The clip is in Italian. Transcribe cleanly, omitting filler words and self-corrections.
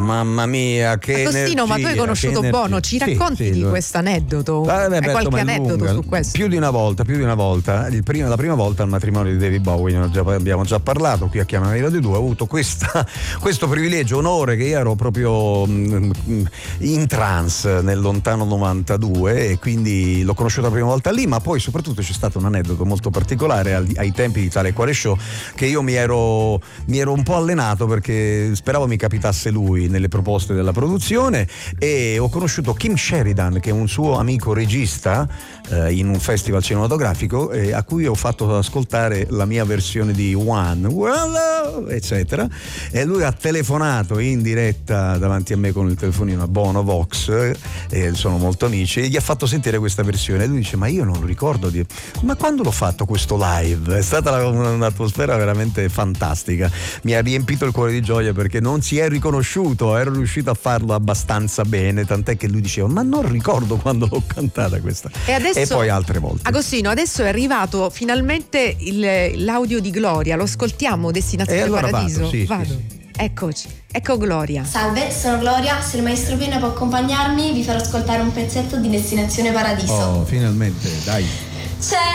Mamma mia, che Agostino, ma tu hai conosciuto Bono, ci racconti di questo aneddoto? Hai qualche aneddoto su questo? Più di una volta. La prima volta al matrimonio di David Bowie, abbiamo già parlato qui a Chiamami Radio 2, ho avuto questo privilegio, onore, che io ero proprio in trance nel lontano 92 e quindi l'ho conosciuto la prima volta lì, ma poi soprattutto c'è stato un aneddoto molto particolare ai tempi di Tale e Quale Show, che io mi ero un po' allenato perché speravo mi capitasse lui nelle proposte della produzione, e ho conosciuto Kim Sheridan, che è un suo amico regista, in un festival cinematografico, a cui ho fatto ascoltare la mia versione di One, eccetera, e lui ha telefonato in diretta davanti a me con il telefonino a Bono Vox, sono molto amici, e gli ha fatto sentire questa versione, e lui dice: ma io non ricordo ma quando l'ho fatto questo live? È stata un'atmosfera veramente fantastica, mi ha riempito il cuore di gioia perché non si è riconosciuto, ero riuscito a farlo abbastanza bene, tant'è che lui diceva: ma non ricordo quando l'ho cantata questa, e poi altre volte. Agostino, adesso è arrivato finalmente l'audio di Gloria, lo ascoltiamo, Destinazione allora Paradiso. Vado. Sì. Eccoci, ecco Gloria. Salve, sono Gloria, se il maestro Pino può accompagnarmi vi farò ascoltare un pezzetto di Destinazione Paradiso. Oh, finalmente, dai. C'è